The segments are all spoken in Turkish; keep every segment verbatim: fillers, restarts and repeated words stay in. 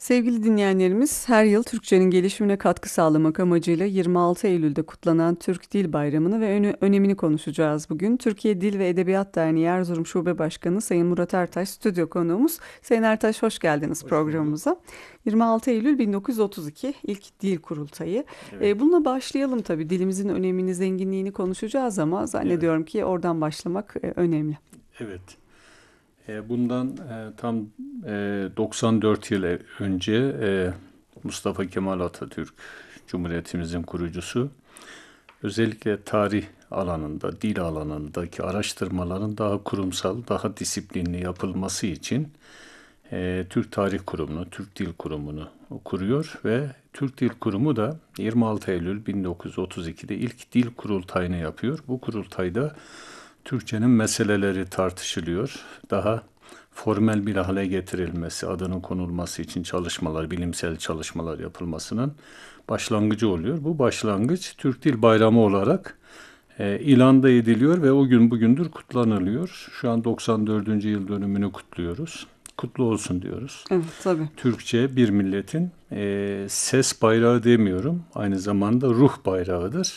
Sevgili dinleyenlerimiz, her yıl Türkçenin gelişimine katkı sağlamak amacıyla yirmi altı Eylül'de kutlanan Türk Dil Bayramı'nı ve önü- önemini konuşacağız bugün. Türkiye Dil ve Edebiyat Derneği Erzurum Şube Başkanı Sayın Murat Ertaş stüdyo konuğumuz. Sayın Ertaş, hoş geldiniz Hoş bulduk. programımıza. yirmi altı Eylül bin dokuz yüz otuz iki ilk dil kurultayı. Evet, E, bununla başlayalım tabii. Dilimizin önemini, zenginliğini konuşacağız ama evet, zannediyorum ki oradan başlamak e, önemli. evet. E, bundan e, tam e, doksan dört yıl e- önce e, Mustafa Kemal Atatürk, Cumhuriyetimizin kurucusu, özellikle tarih alanında, dil alanındaki araştırmaların daha kurumsal, daha disiplinli yapılması için e, Türk Tarih Kurumu'nu, Türk Dil Kurumu'nu kuruyor ve Türk Dil Kurumu da yirmi altı Eylül bin dokuz yüz otuz ikide ilk dil kurultayını yapıyor. Bu kurultayda Türkçenin meseleleri tartışılıyor. Daha formel bir hale getirilmesi, adının konulması için çalışmalar, bilimsel çalışmalar yapılmasının başlangıcı oluyor. Bu başlangıç Türk Dil Bayramı olarak e, ilanda ediliyor ve o gün bugündür kutlanılıyor. Şu an doksan dördüncü yıl dönümünü kutluyoruz. Kutlu olsun diyoruz. Evet, tabii. Türkçe bir milletin e, ses bayrağı demiyorum, aynı zamanda ruh bayrağıdır.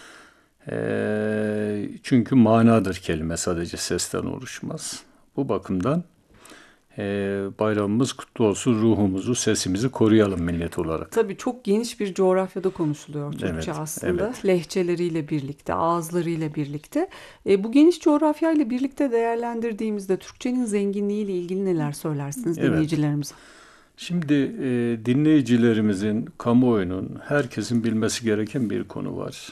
E, çünkü manadır kelime, sadece sesten oluşmaz. Bu bakımdan e, bayramımız kutlu olsun, ruhumuzu, sesimizi koruyalım millet olarak. Tabii çok geniş bir coğrafyada konuşuluyor Türkçe Evet, aslında. evet. Lehçeleriyle birlikte, ağızlarıyla birlikte. E, bu geniş coğrafyayla birlikte değerlendirdiğimizde Türkçenin zenginliğiyle ilgili neler söylersiniz Evet. dinleyicilerimize? Şimdi e, dinleyicilerimizin, kamuoyunun, herkesin bilmesi gereken bir konu var.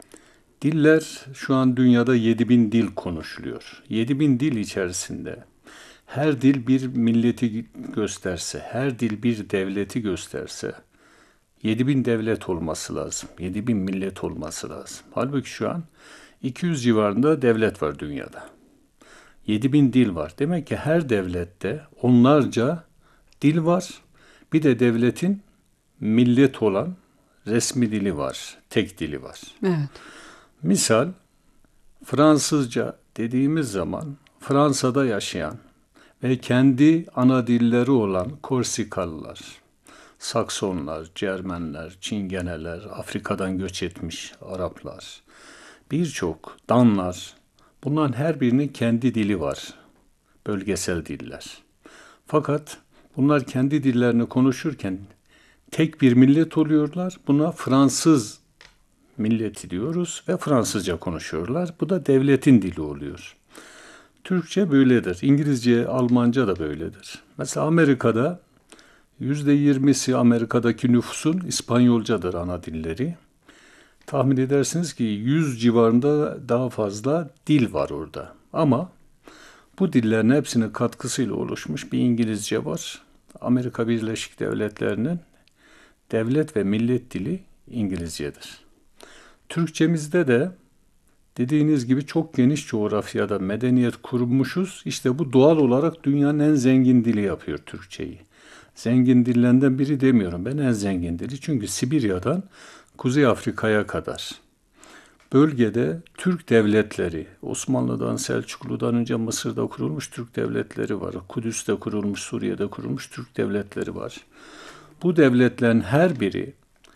Diller, şu an dünyada yedi bin dil konuşuluyor. yedi bin dil içerisinde her dil bir milleti gösterse, her dil bir devleti gösterse, yedi bin devlet olması lazım. yedi bin millet olması lazım. Halbuki şu an iki yüz civarında devlet var dünyada. yedi bin dil var. Demek ki her devlette onlarca dil var. Bir de devletin millet olan resmi dili var, tek dili var. Evet, Misal Fransızca dediğimiz zaman Fransa'da yaşayan ve kendi ana dilleri olan Korsikalılar, Saksonlar, Cermenler, Çingeneler, Afrika'dan göç etmiş Araplar, birçok Danlar, bunların her birinin kendi dili var, bölgesel diller. Fakat bunlar kendi dillerini konuşurken tek bir millet oluyorlar. Buna Fransız milleti diyoruz ve Fransızca konuşuyorlar. Bu da devletin dili oluyor. Türkçe böyledir. İngilizce, Almanca da böyledir. Mesela Amerika'da yüzde yirmisi Amerika'daki nüfusun İspanyolcadır ana dilleri. Tahmin edersiniz ki yüz civarında daha fazla dil var orada. Ama bu dillerin hepsinin katkısıyla oluşmuş bir İngilizce var. Amerika Birleşik Devletleri'nin devlet ve millet dili İngilizcedir. Türkçemizde de dediğiniz gibi çok geniş coğrafyada medeniyet kurmuşuz. İşte bu doğal olarak dünyanın en zengin dili yapıyor Türkçeyi. Zengin dillerinden biri demiyorum ben, en zengin dili. Çünkü Sibirya'dan Kuzey Afrika'ya kadar bölgede Türk devletleri, Osmanlı'dan, Selçuklu'dan önce Mısır'da kurulmuş Türk devletleri var. Kudüs'te kurulmuş, Suriye'de kurulmuş Türk devletleri var. Bu devletlerin her biri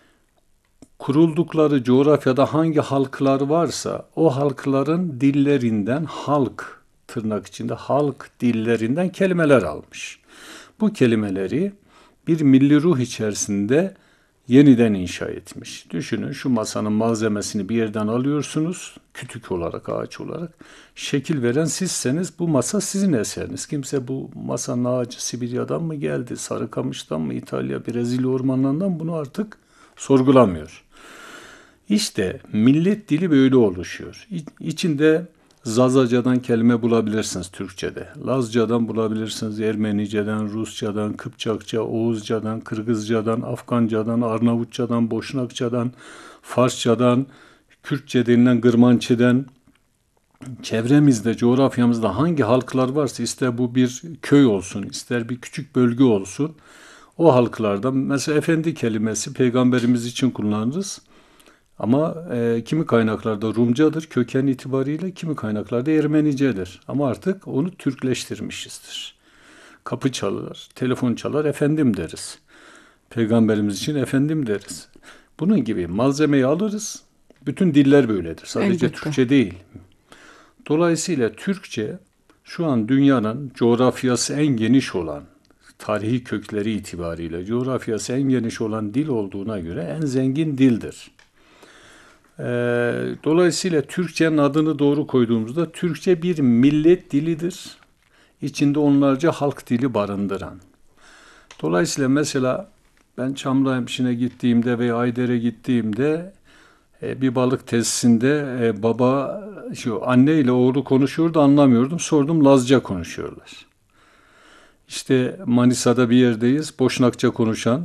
kuruldukları coğrafyada hangi halklar varsa o halkların dillerinden, halk tırnak içinde halk dillerinden kelimeler almış. Bu kelimeleri bir milli ruh içerisinde yeniden inşa etmiş. Düşünün, şu masanın malzemesini bir yerden alıyorsunuz, kütük olarak, ağaç olarak. Şekil veren sizseniz bu masa sizin eseriniz. Kimse bu masanın ağacı Sibirya'dan mı geldi, Sarıkamış'tan mı, İtalya, Brezilya ormanlarından, bunu artık sorgulamıyor. İşte millet dili böyle oluşuyor. İçinde Zazacadan kelime bulabilirsiniz Türkçe'de. Lazcadan bulabilirsiniz, Ermenice'den, Rusçadan, Kıpçakça, Oğuzcadan, Kırgızcadan, Afgancadan, Arnavutçadan, Boşnakçadan, Farsçadan, Kürtçe denilen Gırmançeden, çevremizde, coğrafyamızda hangi halklar varsa, ister bu bir köy olsun, ister bir küçük bölge olsun, o halklardan mesela efendi kelimesi peygamberimiz için kullanırız. Ama e, kimi kaynaklarda Rumcadır köken itibariyle, kimi kaynaklarda Ermenicedir. Ama artık onu Türkleştirmişizdir. Kapı çalar, telefon çalar, efendim deriz. Peygamberimiz için efendim deriz. Bunun gibi malzemeyi alırız. Bütün diller böyledir. Sadece Elbette. Türkçe değil. Dolayısıyla Türkçe şu an dünyanın coğrafyası en geniş olan, tarihi kökleri itibariyle coğrafyası en geniş olan dil olduğuna göre en zengin dildir. Ee, dolayısıyla Türkçenin adını doğru koyduğumuzda Türkçe bir millet dilidir. İçinde onlarca halk dili barındıran. Dolayısıyla mesela ben Çamlıhemşin'e gittiğimde veya Ayder'e gittiğimde e, bir balık tesisinde e, baba, şu anne ile oğlu konuşuyordu, anlamıyordum. Sordum, Lazca konuşuyorlar. İşte Manisa'da bir yerdeyiz, Boşnakça konuşan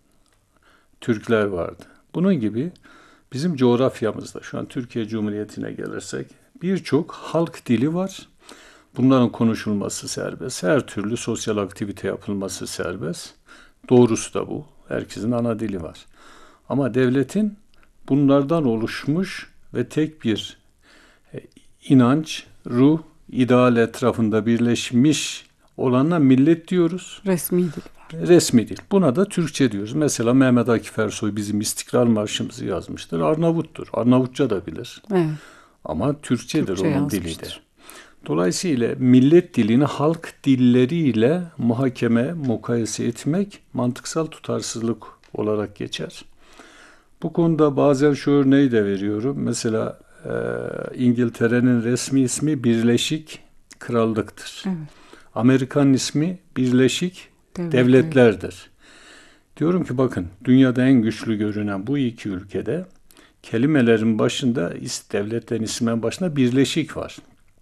Türkler vardı. Bunun gibi bizim coğrafyamızda, şu an Türkiye Cumhuriyeti'ne gelirsek, birçok halk dili var. Bunların konuşulması serbest. Her türlü sosyal aktivite yapılması serbest. Doğrusu da bu. Herkesin ana dili var. Ama devletin bunlardan oluşmuş ve tek bir e, inanç, ruh, ideal etrafında birleşmiş olana millet diyoruz. Resmi dil var. Resmi dil. Buna da Türkçe diyoruz. Mesela Mehmet Akif Ersoy bizim İstiklal Marşımızı yazmıştır. Arnavuttur. Arnavutça da bilir. Evet. Ama Türkçedir Türkçe onun yazmıştır. dili de. Dolayısıyla millet dilini halk dilleriyle muhakeme, mukayese etmek mantıksal tutarsızlık olarak geçer. Bu konuda bazen şu örneği de veriyorum. Mesela e, İngiltere'nin resmi ismi Birleşik Krallık'tır. Evet. Amerika'nın ismi Birleşik Devletler. Devletler'dir. Diyorum ki bakın, dünyada en güçlü görünen bu iki ülkede kelimelerin başında, devletlerin isminin başında birleşik var.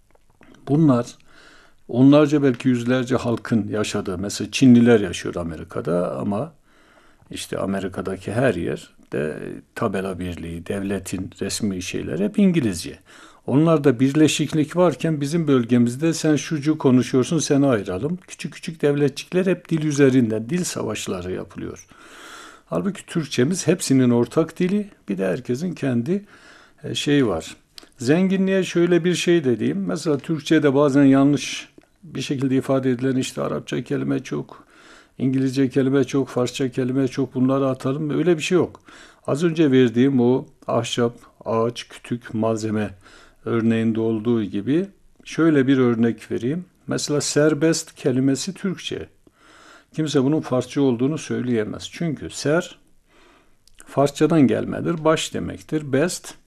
Bunlar onlarca, belki yüzlerce halkın yaşadığı, mesela Çinliler yaşıyor Amerika'da ama işte Amerika'daki her yerde tabela birliği, devletin resmi şeyler hep İngilizce. Onlarda birleşiklik varken bizim bölgemizde sen şucu konuşuyorsun, seni ayıralım. Küçük küçük devletçikler hep dil üzerinden, dil savaşları yapılıyor. Halbuki Türkçemiz hepsinin ortak dili, bir de herkesin kendi şeyi var. Zenginliğe şöyle bir şey de diyeyim. Mesela Türkçe'de bazen yanlış bir şekilde ifade edilen, işte Arapça kelime çok, İngilizce kelime çok, Farsça kelime çok, bunları atalım. Öyle bir şey yok. Az önce verdiğim o ahşap, ağaç, kütük, malzeme örneğinde olduğu gibi şöyle bir örnek vereyim. Mesela serbest kelimesi Türkçe. Kimse bunun Farsça olduğunu söyleyemez. Çünkü ser Farsçadan gelmedir, baş demektir. Best